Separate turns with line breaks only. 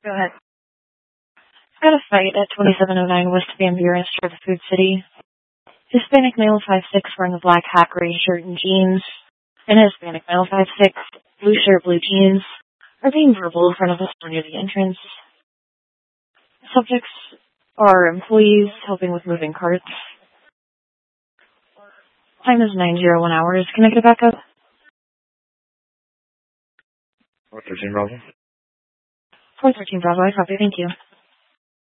Go ahead. I've got a fight at 2709 West Van Buren Street, the Food City. Hispanic male 5'6", wearing a black hat, gray shirt, and jeans, and a Hispanic male 5'6", blue shirt, blue jeans, are being verbal in front of us near the entrance. Subjects are employees helping with moving carts. Time is 9:01 hours. Can I get it back up?
413 Bravo.
413 Bravo, I copy. Thank you.